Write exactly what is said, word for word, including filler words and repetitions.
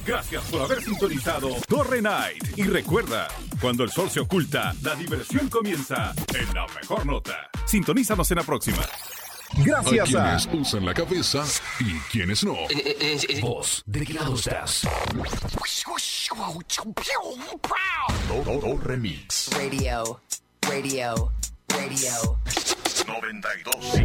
Gracias por haber sintonizado Torre Night. Y recuerda, cuando el sol se oculta, la diversión comienza en La Mejor Nota. Sintonízanos en la próxima. Gracias Hay a... quienes usan la cabeza y quienes no. Eh, eh, eh, Vos, ¿de qué lado estás? Todo Remix. Radio, radio, radio. noventa y dos.